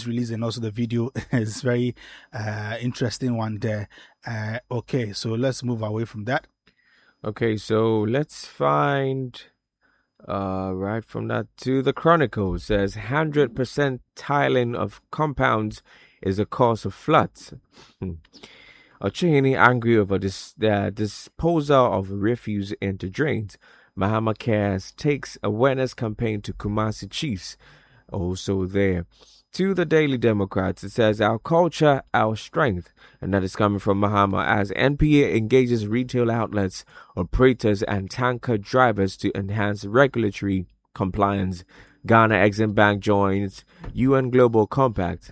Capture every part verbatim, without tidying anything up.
released and also the video is very uh, interesting one there. Uh, okay, so let's move away from that. Okay, so let's find uh, right from that to the Chronicle says one hundred percent tiling of compounds is a cause of floods. Ochihini angry over this uh, disposal of refuse into drains. Mahama Cares takes awareness campaign to Kumasi Chiefs. Also there. To the Daily Democrats, it says, our culture, our strength. And that is coming from Mahama as N P A engages retail outlets, operators, and tanker drivers to enhance regulatory compliance. Ghana Exim Bank joins U N Global Compact.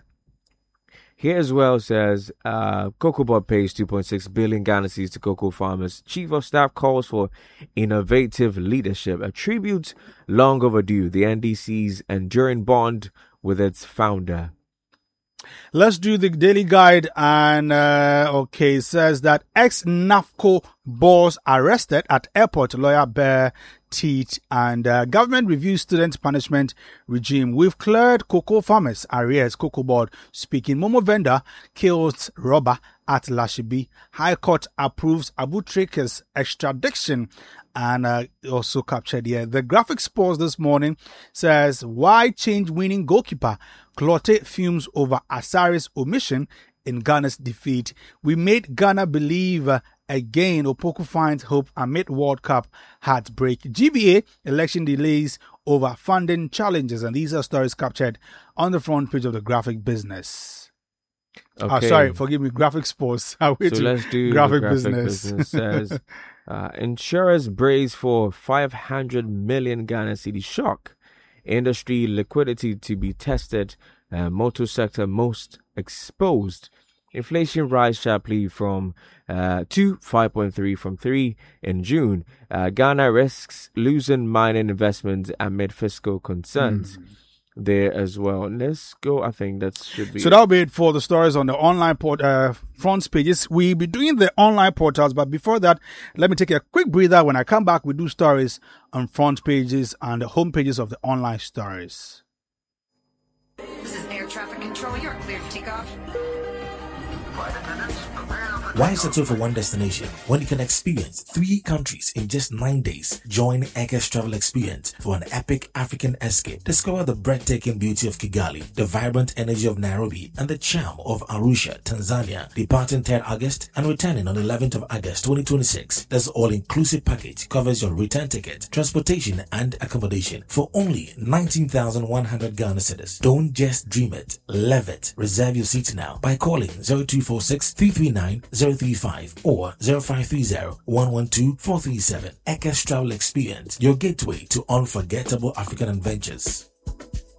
Here as well says, uh, Cocoa Board pays two point six billion Ghana cedis to cocoa farmers. Chief of Staff calls for innovative leadership. A tribute long overdue. The N D C's enduring bond with its founder. Let's do the daily guide. And uh, okay, it says that ex-NAFCO boss arrested at airport, lawyer bare teeth, and uh, government reviews student punishment regime. We've cleared cocoa farmers arrears. Cocoa Board speaking. Momo vendor kills robber at Lashibi. High Court approves Abu Treker's extradition. And uh, also captured here. The Graphic Sports this morning says, why change winning goalkeeper? Clote fumes over Asari's omission in Ghana's defeat. We made Ghana believe uh, again. Opoku finds hope amid World Cup heartbreak. G B A election delays over funding challenges. And these are stories captured on the front page of the Graphic Business. Okay. Oh, sorry, forgive me, Graphic Sports. So let's do Graphic, graphic Business. business says, uh, insurers brace for five hundred million Ghana cedi shock. Industry liquidity to be tested. Uh, motor sector most exposed. Inflation rise sharply from uh, to five point three from three in June. Uh, Ghana risks losing mining investments amid fiscal concerns. Mm. There as well. Let's go. I think that should be. So that'll be it for the stories on the online port uh, front pages. We'll be doing the online portals, but before that, let me take a quick breather. When I come back, we do stories on front pages and the home pages of the online stories. This is air traffic control. You're clear to take off. Why settle for one destination when you can experience three countries in just nine days? Join Ekes Travel Experience for an epic African escape. Discover the breathtaking beauty of Kigali, the vibrant energy of Nairobi, and the charm of Arusha, Tanzania. Departing third August and returning on eleventh of August twenty twenty-six. This all-inclusive package covers your return ticket, transportation, and accommodation for only nineteen thousand one hundred Ghana cedis. Don't just dream it, live it. Reserve your seat now by calling zero two four six, three three nine, zero three five or zero five three zero, one one two, four three seven. Ekes Travel Experience, your gateway to unforgettable African adventures.